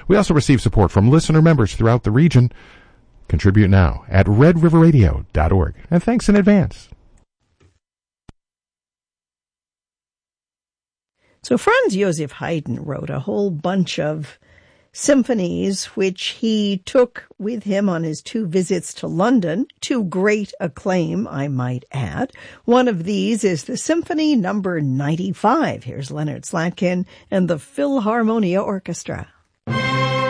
We also receive support from listener members throughout the region. Contribute now at redriverradio.org. And thanks in advance. So Franz Joseph Haydn wrote a whole bunch of symphonies which he took with him on his 2 visits to London, to great acclaim, I might add. One of these is the Symphony number 95. Here's Leonard Slatkin and the Philharmonia Orchestra.